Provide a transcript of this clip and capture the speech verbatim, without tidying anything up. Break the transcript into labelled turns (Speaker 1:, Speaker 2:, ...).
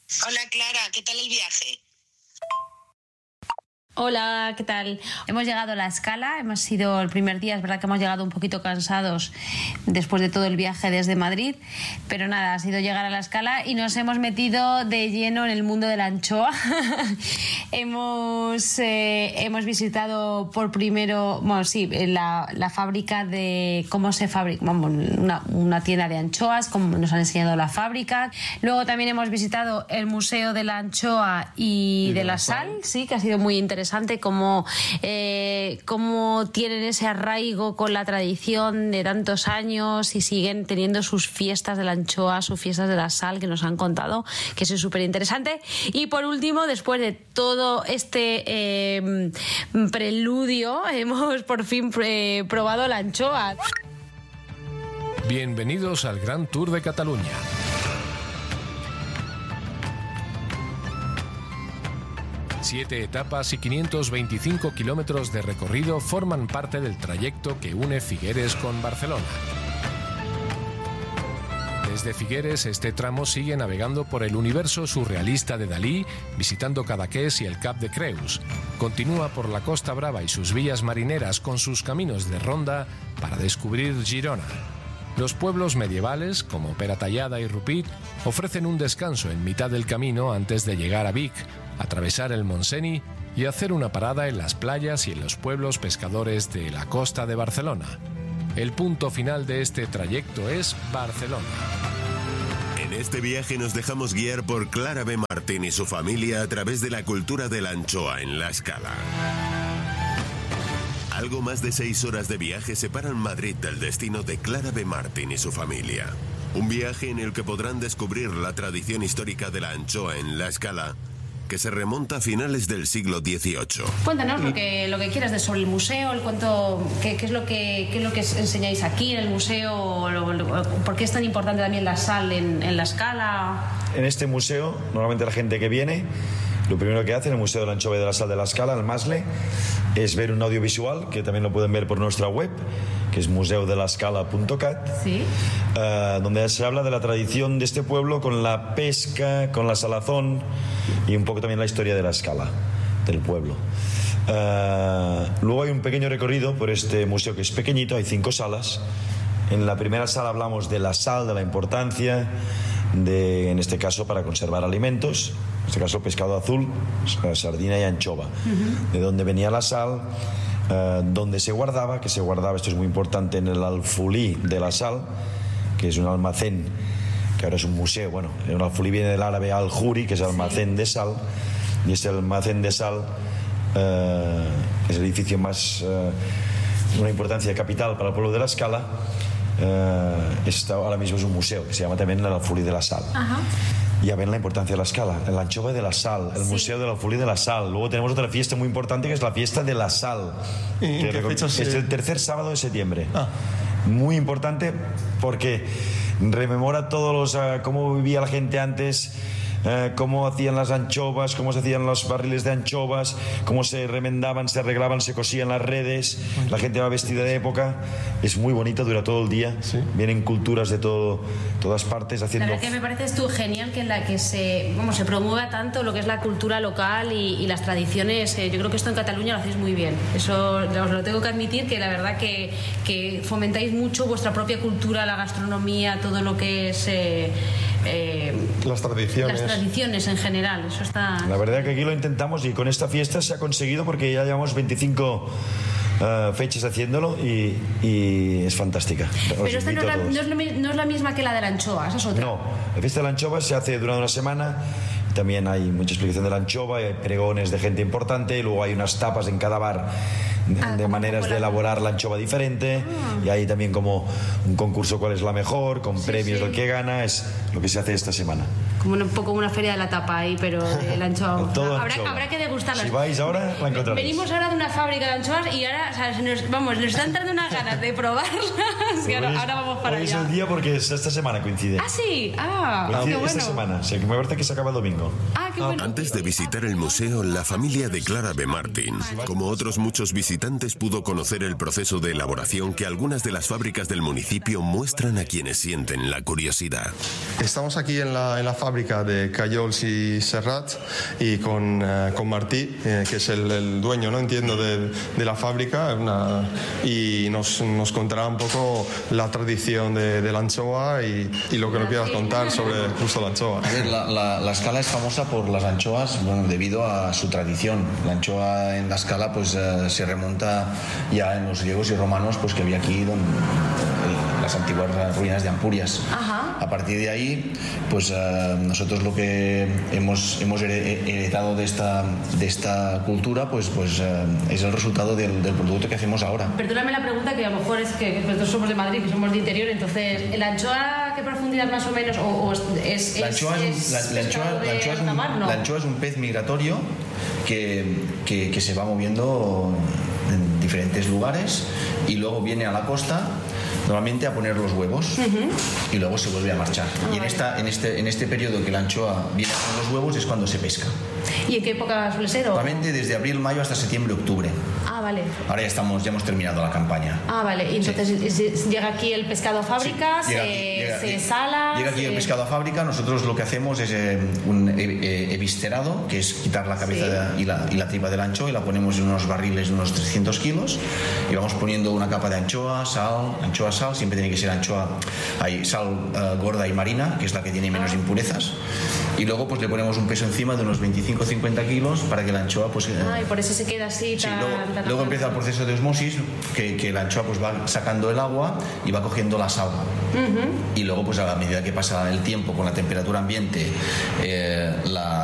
Speaker 1: Hola Clara, ¿qué tal el viaje?
Speaker 2: Hola, ¿qué tal? Hemos llegado a La Scala, hemos sido el primer día, es verdad que hemos llegado un poquito cansados después de todo el viaje desde Madrid, pero nada, ha sido llegar a La Scala y nos hemos metido de lleno en el mundo de la anchoa. hemos, eh, hemos visitado por primero, bueno, sí, la, la fábrica de cómo se fabrica, vamos, una, una tienda de anchoas, como nos han enseñado la fábrica. Luego también hemos visitado el Museo de la Anchoa y, y de, de la, la sal, sal, sí, que ha sido muy interesante. Cómo, eh, cómo tienen ese arraigo con la tradición de tantos años y siguen teniendo sus fiestas de la anchoa, sus fiestas de la sal, que nos han contado, que eso es súper interesante. Y por último, después de todo este eh, preludio, hemos por fin eh, probado la anchoa.
Speaker 3: Bienvenidos al Gran Tour de Cataluña. Siete etapas y quinientos veinticinco kilómetros de recorrido forman parte del trayecto que une Figueres con Barcelona. Desde Figueres, este tramo sigue navegando por el universo surrealista de Dalí, visitando Cadaqués y el Cap de Creus. Continúa por la Costa Brava y sus vías marineras con sus caminos de ronda para descubrir Girona. Los pueblos medievales, como Peratallada y Rupit, ofrecen un descanso en mitad del camino antes de llegar a Vic, atravesar el Montseny y hacer una parada en las playas y en los pueblos pescadores de la costa de Barcelona. El punto final de este trayecto es Barcelona.
Speaker 4: En este viaje nos dejamos guiar por Clara B. Martín y su familia a través de la cultura de la anchoa en La Scala. Algo más de seis horas de viaje separan Madrid del destino de Clara B. Martín y su familia. Un viaje en el que podrán descubrir la tradición histórica de la anchoa en La Scala, que se remonta a finales del siglo dieciocho.
Speaker 2: Cuéntanos lo que, lo que quieras de sobre el museo, el cuento, qué, qué, es lo que, qué es lo que enseñáis aquí en el museo, lo, lo, por qué es tan importante también la sal en, en La Scala.
Speaker 5: En este museo, normalmente la gente que viene, lo primero que hace en el Museo de la Anchova y de la Sal de La Scala, el Masle, es ver un audiovisual, que también lo pueden ver por nuestra web, que es museo de la scala punto cat,
Speaker 2: sí.
Speaker 5: uh, donde se habla de la tradición de este pueblo con la pesca, con la salazón y un poco también la historia de La Scala, del pueblo. Uh, luego hay un pequeño recorrido por este museo que es pequeñito, hay cinco salas. En la primera sala hablamos de la sal, de la importancia, de, en este caso para conservar alimentos, en este caso pescado azul, sardina y anchova, uh-huh. de dónde venía la sal, uh, dónde se guardaba, que se guardaba, esto es muy importante, en el alfulí de la sal, que es un almacén, que ahora es un museo. Bueno, el alfulí viene del árabe al-juri, que es almacén sí. de sal, y este almacén de sal uh, es el edificio más uh, de una importancia capital para el pueblo de La Scala. Uh, está, ahora mismo es un museo que se llama también el Alfulí de la Sal.
Speaker 2: Ajá.
Speaker 5: Ya ven la importancia de La Scala, el anchova de la sal, el sí. museo del Alfulí de la Sal. Luego tenemos otra fiesta muy importante que es la fiesta de la sal,
Speaker 6: ¿Y
Speaker 5: que
Speaker 6: qué fecha
Speaker 5: es el tercer sábado de septiembre.
Speaker 6: Ah.
Speaker 5: Muy importante porque rememora todos los uh, cómo vivía la gente antes, eh, cómo hacían las anchovas, cómo se hacían los barriles de anchovas, cómo se remendaban, se arreglaban, se cosían las redes. La gente va vestida de época. Es muy bonito, dura todo el día.
Speaker 6: ¿Sí?
Speaker 5: Vienen culturas de todo, todas partes haciendo.
Speaker 2: La verdad que me parece esto genial que en la que se, vamos, se promueva tanto lo que es la cultura local y, y las tradiciones. Eh, yo creo que esto en Cataluña lo hacéis muy bien. Eso os lo tengo que admitir, que la verdad que, que fomentáis mucho vuestra propia cultura, la gastronomía, todo lo que es eh, eh,
Speaker 6: las tradiciones.
Speaker 2: Las tradiciones en general. Eso está.
Speaker 5: La verdad que aquí lo intentamos y con esta fiesta se ha conseguido porque ya llevamos veinticinco Uh, fechas haciéndolo y, y es fantástica.
Speaker 2: Pero esta no es, la, no, es la, no es la misma que la de la anchoa, esa es otra.
Speaker 5: No, la fiesta de la anchova se hace durante una semana. También hay mucha explicación de la anchova, hay pregones de gente importante, y luego hay unas tapas en cada bar ah, de maneras de elaborar la anchova diferente, ah. y hay también como un concurso cuál es la mejor, con sí, premios sí. del que gana. Es lo que se hace esta semana.
Speaker 2: Como un poco una feria de la tapa ahí, pero de la anchoa.
Speaker 5: Todo
Speaker 2: habrá,
Speaker 5: anchova.
Speaker 2: habrá que degustarla.
Speaker 5: Si vais ahora, la encontraréis.
Speaker 2: Venimos ahora de una fábrica de anchoas y ahora, o sea, se nos, vamos, nos están dando unas ganas de probarlas. Y ahora,
Speaker 5: es,
Speaker 2: ahora vamos para
Speaker 5: hoy
Speaker 2: allá.
Speaker 5: Es el día porque esta semana coincide.
Speaker 2: Ah, sí. Ah,
Speaker 5: coincide
Speaker 2: qué bueno.
Speaker 5: Esta semana, o sea, que me parece que se acaba el domingo.
Speaker 2: Ah, qué bueno.
Speaker 4: Antes de visitar el museo, la familia de Clara B. Martín, como otros muchos visitantes visitantes pudo conocer el proceso de elaboración que algunas de las fábricas del municipio muestran a quienes sienten la curiosidad.
Speaker 6: Estamos aquí en la, en la fábrica de Callols y Serrat y con, uh, con Martí, eh, que es el, el dueño, no entiendo, de, de la fábrica, una, y nos, nos contará un poco la tradición de, de la anchoa y, y lo que nos quieras contar sobre justo la anchoa.
Speaker 7: A ver, la, la, la Escala es famosa por las anchoas, bueno, debido a su tradición. La anchoa en la Escala pues uh, se remonta ya en los griegos y romanos, pues que había aquí donde, el, las antiguas ruinas de Ampurias.
Speaker 2: Ajá.
Speaker 7: A partir de ahí, pues uh, nosotros lo que hemos, hemos heredado de esta, de esta cultura, pues, pues uh, es el resultado del, del producto que hacemos ahora.
Speaker 2: Perdóname la pregunta, que a lo mejor es que nosotros somos de Madrid, que somos de interior, entonces, ¿la anchoa qué profundidad más o menos? O, o es,
Speaker 7: la anchoa es, es, la, la, anchoa, la, anchoa es un, mar, ¿no? La anchoa es un pez migratorio que, que, que se va moviendo en diferentes lugares y luego viene a la costa normalmente a poner los huevos uh-huh. y luego se vuelve a marchar. Ah, y en, esta, en, este, en este periodo que la anchoa viene con los huevos es cuando se pesca.
Speaker 2: ¿Y en qué época suele ser?
Speaker 7: Normalmente desde abril, mayo hasta septiembre, octubre.
Speaker 2: Ah, vale.
Speaker 7: Ahora ya, estamos, ya hemos terminado la campaña.
Speaker 2: Ah, vale. Y entonces sí. llega aquí el pescado a fábrica, sí. llega aquí, se, llega, se sala...
Speaker 7: Llega aquí
Speaker 2: se...
Speaker 7: el pescado a fábrica. Nosotros lo que hacemos es eh, un eh, eviscerado, que es quitar la cabeza sí. de, y, la, y la tripa del anchoa y la ponemos en unos barriles de unos trescientos kilos y vamos poniendo una capa de anchoa, sal, anchoa, sal. Siempre tiene que ser anchoa, hay sal uh, gorda y marina, que es la que tiene menos impurezas. Y luego pues le ponemos un peso encima de unos veinticinco a cincuenta kilos para que la anchoa pues...
Speaker 2: Ah, y por eso se queda así
Speaker 7: sí,
Speaker 2: tan,
Speaker 7: luego,
Speaker 2: tan
Speaker 7: luego empieza el proceso de osmosis, que, que la anchoa pues va sacando el agua y va cogiendo la sal. Uh-huh. Y luego pues a la medida que pasa el tiempo con la temperatura ambiente, eh, la,